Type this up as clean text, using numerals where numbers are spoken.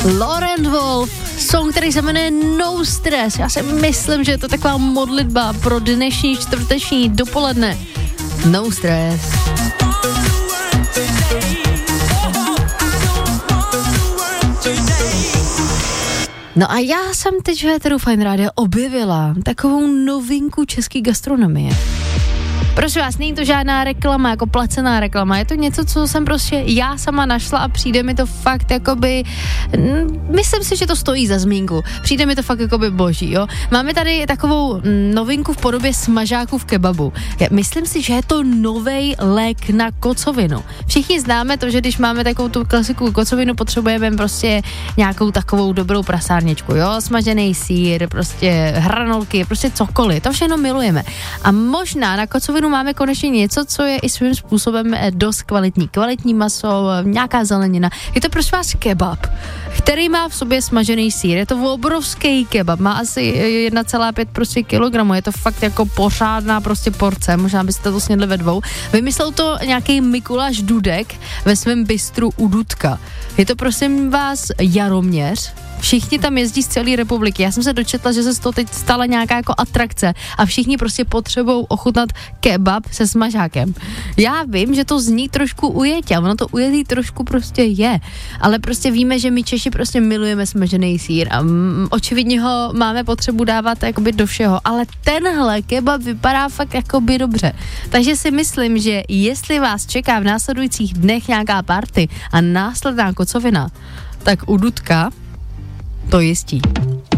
Laurent Wolf, song, který se jmenuje No Stress. Já si myslím, že je to taková modlitba pro dnešní čtvrteční dopoledne. No Stress. No a já jsem teď v éteru Fajn rádia objevila takovou novinku české gastronomie. Prosím vás, není to žádná reklama, jako placená reklama, je to něco, co jsem prostě já sama našla a přijde mi to fakt jakoby, myslím si, že to stojí za zmínku, přijde mi to fakt jakoby boží, jo. Máme tady takovou novinku v podobě smažáků v kebabu. Myslím si, že je to novej lék na kocovinu. Všichni známe to, že když máme takovou tu klasiku kocovinu, potřebujeme prostě nějakou takovou dobrou prasárničku, jo, smažený sýr, prostě hranolky, prostě cokoliv, to všechno milujeme. A možná na kocovinu máme konečně něco, co je i svým způsobem dost kvalitní. Kvalitní maso, nějaká zelenina. Je to prostě vás kebab, který má v sobě smažený sýr. Je to obrovský kebab, má asi 1,5 prostě kilogramu. Je to fakt jako pořádná prostě porce. Možná byste to snědli ve dvou. Vymyslel to nějaký Mikuláš Dudek ve svém bistru u Dudka. Je to prosím vás Jaroměř. Všichni tam jezdí z celé republiky. Já jsem se dočetla, že se z toho teď stala nějaká jako atrakce a všichni prostě potřebují ochutnat kebab se smažákem. Já vím, že to zní trošku ujetě, ono to ujetý trošku prostě je, ale prostě víme, že my Češi prostě milujeme smažený sýr a očividně ho máme potřebu dávat jakoby do všeho, ale tenhle kebab vypadá fakt jakoby dobře. Takže si myslím, že jestli vás čeká v následujících dnech nějaká party a následná kocovina, tak u Dudka to jistí.